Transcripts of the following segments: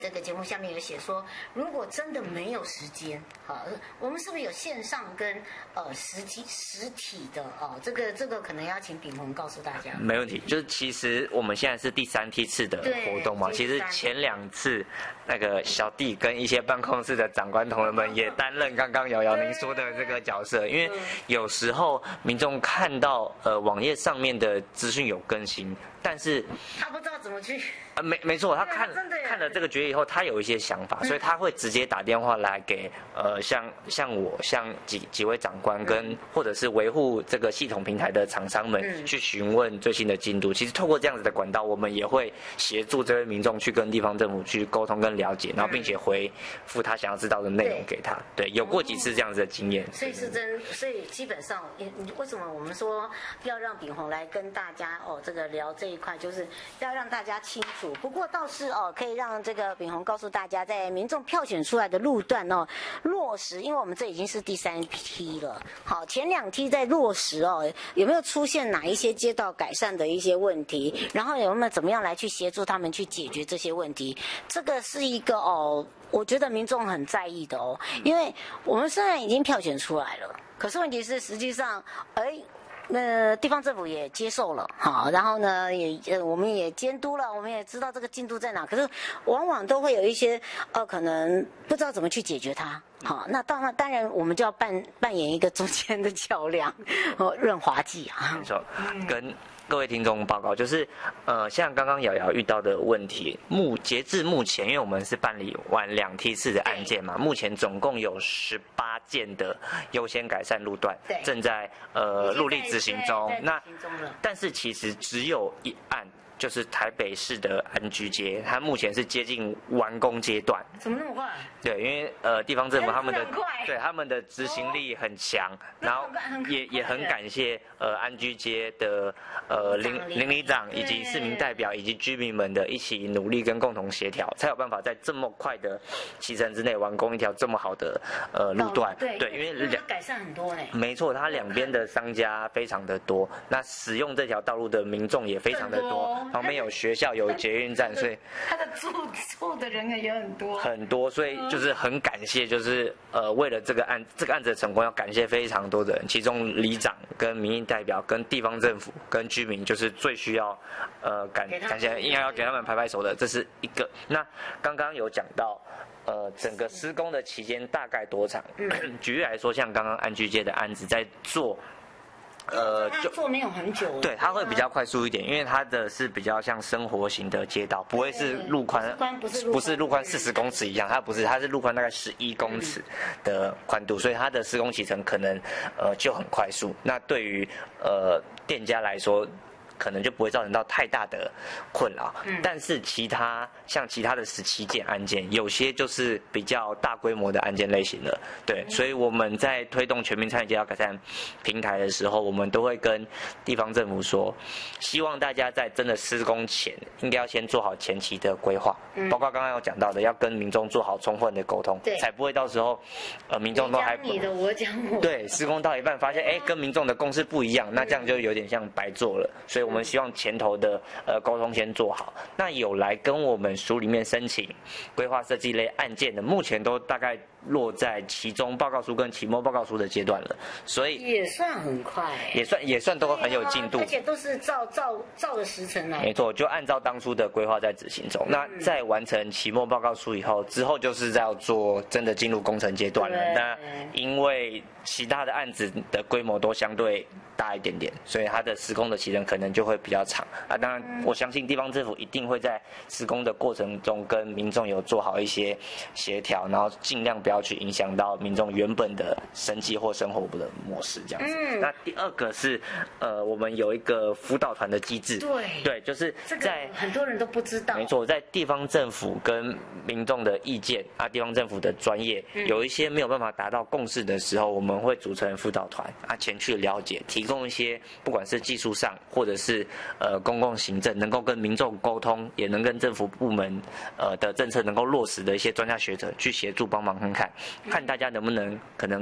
这个节目下面有写说，如果真的没有时间，好，我们是不是有线上跟实体的哦？这个可能要请秉宏告诉大家。 没问题，就是其实我们现在是第3梯次的活动嘛，其实前2次那个小弟跟一些办公室的长官同仁们也担任刚刚瑶瑶您说的这个角色，因为有时候民众看到网页上面的资讯有更新，但是他不知道怎么去。 没错，他看了这个决议以后，他有一些想法，所以他会直接打电话来给像我几位长官跟或者是维护这个系统平台的厂商们去询问最新的进度。其实透过这样子的管道，我们也会协助这位民众去跟地方政府去沟通跟了解，然后并且回复他想要知道的内容给他。对，有过几次这样子的经验。 所以基本上，为什么我们说要让秉宏来跟大家这个聊这一块，就是要让大家清楚。不过倒是可以让这个秉宏告诉大家，在民众票选出来的路段落实，因为我们这已经是第3梯了。好，前2梯在落实有没有出现哪一些街道改善的一些问题？然后有没有怎么样来去协助他们去解决这些问题？这个是一个我觉得民众很在意的因为我们虽然已经票选出来了，可是问题是实际上地方政府也接受了，好，然后呢，我们也监督了，我们也知道这个进度在哪，可是往往都会有一些可能不知道怎么去解决它，好，那当然我们就要扮演一个中间的桥梁，润滑剂啊。 没错，跟各位听众报告，就是像刚刚瑶瑶遇到的问题，截至目前，因为我们是办理完2梯次的案件嘛，目前总共有18件的优先改善路段正在陆力执行中。那但是其实只有1案。就是台北市的安居街，它目前是接近完工阶段。 怎么那么快？ 对，因为地方政府他们的执行力很强，然后也很感谢安居街的邻里长以及市民代表以及居民们的一起努力跟共同协调，才有办法在这么快的期程之内完工一条这么好的路段。对，因为改善很多嘞。 没错，它2边的商家非常的多，那使用这条道路的民众也非常的多。旁边有学校，有捷运站，所以他的住的人也很多， 所以就是很感谢，就是为了这个案子的成功，要感谢非常多的人，其中里长、跟民意代表、跟地方政府、跟居民，就是最需要感谢，应该要给他们拍拍手的，这是一个。那刚刚有讲到。整个施工的期间大概多长？举例来说，像刚刚安居街的案子在做。 就做没有很久， 对，它会比较快速一点，因为它的是比较像生活型的街道，不会是路宽，不是路宽40公尺一样，它是路宽大概11公尺的宽度，所以它的施工期程可能就很快速。那对于店家来说，可能就不会造成到太大的困扰。但是其他的17件案件，有些就是比较大规模的案件类型了。对，所以我们在推动全民参与街道改善平台的时候，我们都会跟地方政府说，希望大家在真的施工前，应该要先做好前期的规划，包括刚刚有讲到的，要跟民众做好充分的沟通，才不会到时候民众都还你的我讲我对，施工到一半发现跟民众的共识不一样，那这样就有点像白做了。所以我们希望前头的沟通先做好。那有来跟我们署里面申请规划设计类案件的，目前都大概落在期中报告书跟期末报告书的阶段了，所以也算很快， 也算都很有进度， 而且都是照着时程来。 没错，就按照当初的规划在执行中。那在完成期末报告书以后，之后就是要做真的进入工程阶段了。那因为其他的案子的规模都相对大一点点，所以它的施工的期程可能就会比较长啊。当然，我相信地方政府一定会在施工的过程中跟民众有做好一些协调，然后尽量不要去影响到民众原本的生计或生活的模式这样子。那第二个是我们有一个辅导团的机制，对，就是在很多人都不知道。 没错，在地方政府跟民众的意见啊，地方政府的专业有一些没有办法达到共识的时候，我们会组成辅导团啊，前去了解，提供一些不管是技术上或者是公共行政能够跟民众沟通，也能跟政府部门的政策能够落实的一些专家学者去协助帮忙看大家能不能可能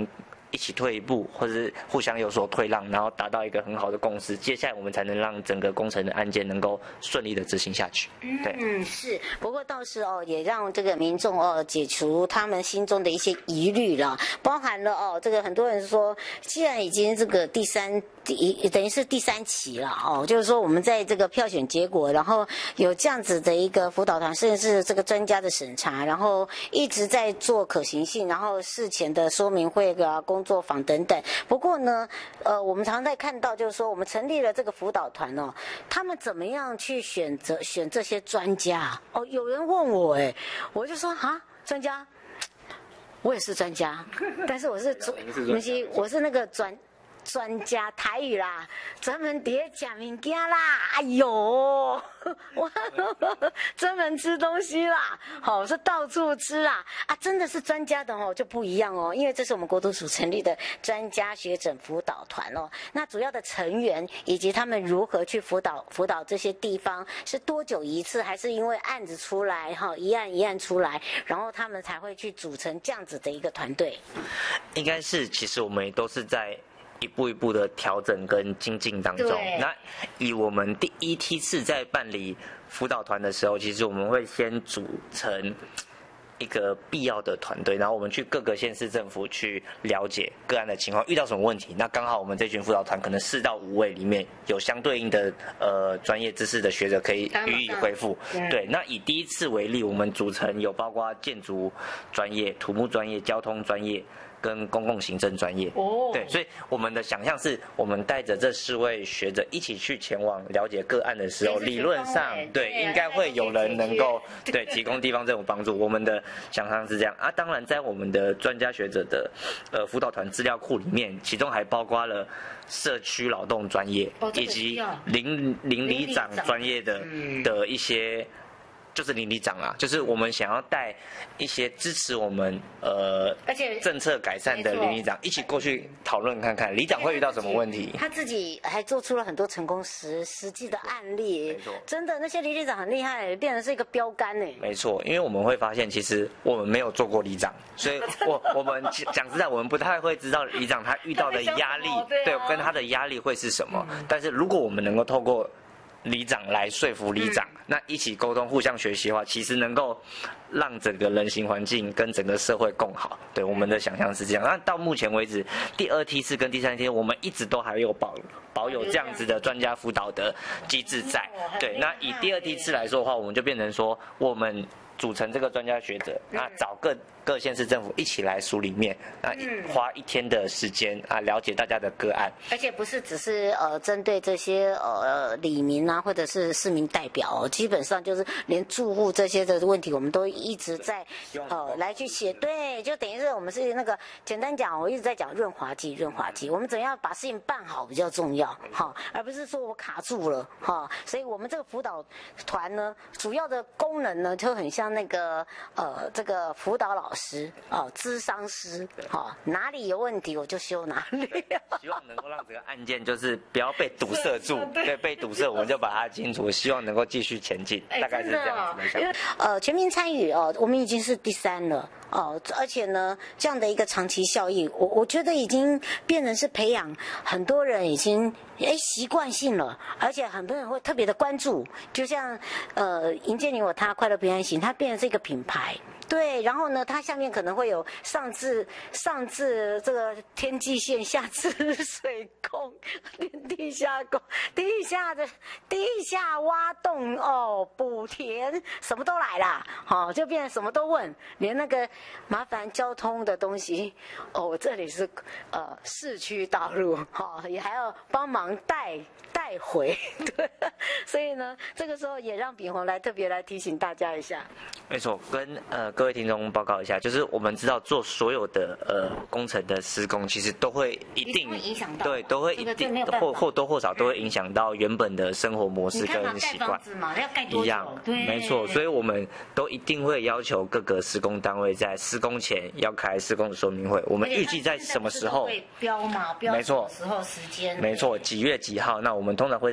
一起退一步，或者是互相有所退让，然后达到一个很好的共识。接下来我们才能让整个工程的案件能够顺利的执行下去。对， 是。不过倒是也让这个民众解除他们心中的一些疑虑了，包含了这个很多人说，既然已经这个等于是第三期了就是说我们在这个票选结果，然后有这样子的一个辅导团，甚至是这个专家的审查，然后一直在做可行性，然后事前的说明会工作坊等等。不过呢，我们常在看到，就是说我们成立了这个辅导团他们怎么样去选这些专家有人问我我就说专家，我也是专家，但是我是那个专家台语啦，专门碟讲物件啦，哎呦，我专门吃东西啦，我是到处吃啦真的是专家的就不一样因为这是我们国土署成立的专家学诊辅导团那主要的成员以及他们如何去辅导这些地方，是多久一次，还是因为案子出来一案一案出来，然后他们才会去组成这样子的一个团队？ 应该是，其实我们也都是在一步一步的调整跟精进当中。那以我们第一梯次在办理辅导团的时候，其实我们会先组成一个必要的团队，然后我们去各个县市政府去了解个案的情况，遇到什么问题。那刚好我们这群辅导团可能4到5位里面有相对应的专业知识的学者可以予以回复。对，那以第一次为例，我们组成有包括建筑专业、土木专业、交通专业跟公共行政专业。对，所以我们的想象是，我们带着这4位学者一起去前往了解个案的时候，理论上应该会有人能够提供地方政府帮助。我们的想象是这样当然在我们的专家学者的辅导团资料库里面，其中还包括了社区劳动专业以及邻里长专业的一些。就是邻里长就是我们想要带一些支持我们而且政策改善的邻里长一起过去讨论看看里长会遇到什么问题。 他自己还做出了很多成功实际的案例，没错，真的那些邻里长很厉害，变成是一个标杆没错，因为我们会发现，其实我们没有做过里长，所以我们讲实在，我们不太会知道里长他遇到的压力，跟他的压力会是什么。但是如果我们能够透过里长来说服里长，那一起沟通、互相学习的话，其实能够让整个人行环境跟整个社会更好。对，我们的想象是这样。那到目前为止，第2梯次跟第3梯，我们一直都还有保有这样子的专家辅导的机制在。对，那以第2梯次来说的话，我们就变成说，我们组成这个专家学者，那找各县市政府一起来梳理面，花1天的时间了解大家的个案， 而且不是只是针对这些里民或者是市民代表基本上就是连住户这些的问题，我们都一直在来去写。对，就等于是我们是那个简单讲，我一直在讲润滑剂，我们怎样把事情办好比较重要而不是说我卡住了所以我们这个辅导团呢，主要的功能呢就很像那个这个辅导老师咨商师哪里有问题我就修哪里希望能够让这个案件就是不要被堵塞住，对，被堵塞我们就把它清除，希望能够继续前进，大概是这样子的想法。 全民参与我们已经是第3了而且呢，这样的一个长期效益，我觉得已经变成是培养很多人已经习惯性了，而且很多人会特别的关注，就像迎接你我他快乐平安行，它变成是一个品牌。对，然后呢，它下面可能会有上至这个天际线，下至水工、地下工、地下挖洞补填，什么都来啦，就变成什么都问，连那个麻烦交通的东西，这里是市区道路，也还要帮忙带回，对，所以呢，这个时候也让秉宏特别来提醒大家一下。 没错，跟各位听众报告一下，就是我们知道做所有的工程的施工，其实都会一定影响到， 对，都会一定或多或少都会影响到原本的生活模式跟习惯一样，没错，所以我们都一定会要求各个施工单位在施工前要开施工的说明会。我们预计在什么时候？ 标嘛，标没错， 时候时间， 没错，几月几号？那我们通常会在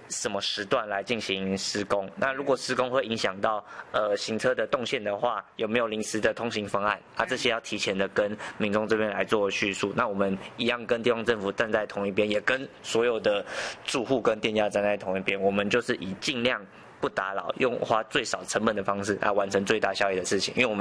什么时段来进行施工？那如果施工会影响到行车的动线的话，有没有临时的通行方案？这些要提前的跟民众这边来做叙述。那我们一样跟地方政府站在同一边，也跟所有的住户跟店家站在同一边。我们就是以尽量不打扰，用花最少成本的方式来完成最大效益的事情，因为我们